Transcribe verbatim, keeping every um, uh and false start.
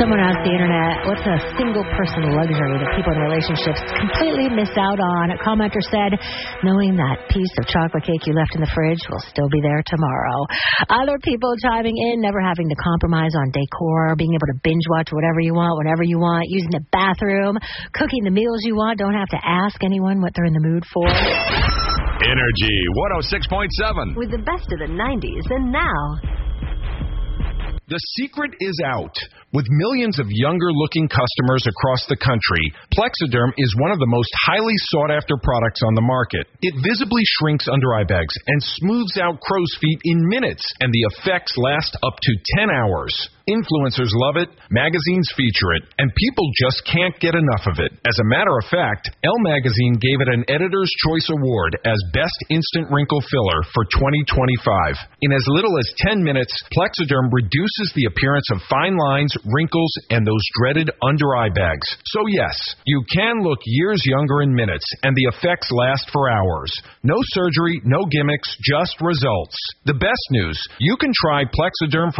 Someone asked the internet, what's a single-person luxury that people in relationships completely miss out on? A commenter said, knowing that piece of chocolate cake you left in the fridge will still be there tomorrow. Other people chiming in, never having to compromise on decor, being able to binge-watch whatever you want, whenever you want, using the bathroom, cooking the meals you want, don't have to ask anyone what they're in the mood for. Energy one oh six point seven. With the best of the nineties and now. The secret is out. With millions of younger-looking customers across the country, Plexaderm is one of the most highly sought-after products on the market. It visibly shrinks under eye bags and smooths out crow's feet in minutes, and the effects last up to ten hours. Influencers love it, magazines feature it, and people just can't get enough of it. As a matter of fact, Elle Magazine gave it an Editor's Choice Award as Best Instant Wrinkle Filler for twenty twenty-five. In as little as ten minutes, Plexaderm reduces the appearance of fine lines, wrinkles, and those dreaded under-eye bags. So yes, you can look years younger in minutes, and the effects last for hours. No surgery, no gimmicks, just results. The best news, you can try Plexaderm for